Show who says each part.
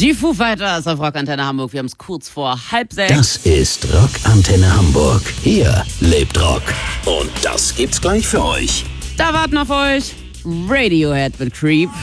Speaker 1: Die Foo Fighters auf Rockantenne Hamburg. Wir haben es kurz vor 5:30.
Speaker 2: Das ist Rockantenne Hamburg. Hier lebt Rock. Und das gibt's gleich für euch.
Speaker 1: Da warten auf euch Radiohead mit Creep.